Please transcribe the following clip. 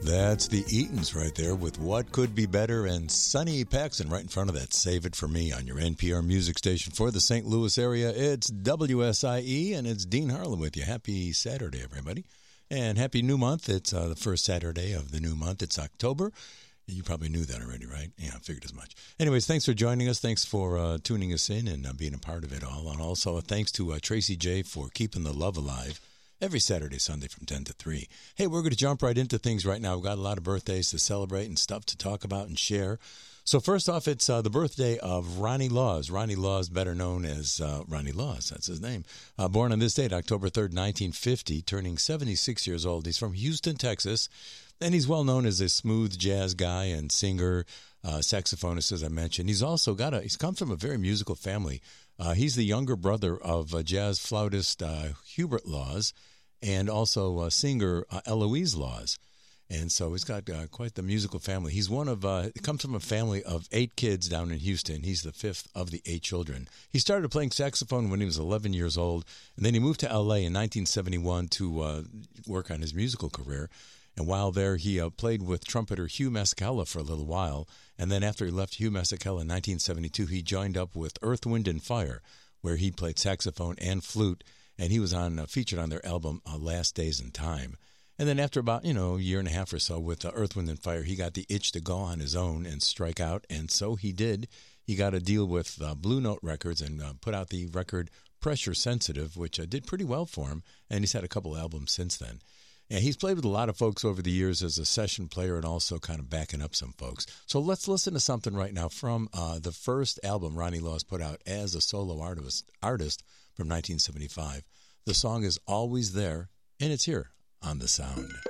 That's the Eatons right there with What Could Be Better, and Sonny Paxson right in front of that. Save It For Me on your NPR music station for the St. Louis area. It's WSIE, and it's Dean Harlan with you. Happy Saturday, everybody. And happy new month. It's the first Saturday of the new month. It's October. You probably knew that already, right? Yeah, I figured as much. Anyways, thanks for joining us. Thanks for tuning us in and being a part of it all. And also thanks to Tracy J. for keeping the love alive every Saturday, Sunday from 10 to 3. Hey, we're going to jump right into things right now. We've got a lot of birthdays to celebrate and stuff to talk about and share. So first off, it's the birthday of Ronnie Laws. Ronnie Laws, better known as Ronnie Laws. That's his name. Born on this date, October 3rd, 1950, turning 76 years old. He's from Houston, Texas, and he's well known as a smooth jazz guy and singer, saxophonist, as I mentioned. He's also he's come from a very musical family. He's the younger brother of jazz flautist Hubert Laws and also singer Eloise Laws. And so he's got quite the musical family. He's comes from a family of 8 kids down in Houston. He's the 5th of the 8 children. He started playing saxophone when he was 11 years old, and then he moved to L.A. in 1971 to work on his musical career. And while there, he played with trumpeter Hugh Masekela for a little while. And then after he left Hugh Masekela in 1972, he joined up with Earth, Wind, and Fire, where he played saxophone and flute. And he was featured on their album Last Days in Time. And then after about, a year and a half or so with Earth, Wind, and Fire, he got the itch to go on his own and strike out. And so he did. He got a deal with Blue Note Records and put out the record Pressure Sensitive, which did pretty well for him. And he's had a couple albums since then. And he's played with a lot of folks over the years as a session player and also kind of backing up some folks. So let's listen to something right now from the first album Ronnie Laws put out as a solo artist from 1975. The song is Always There, and it's here on The Sound.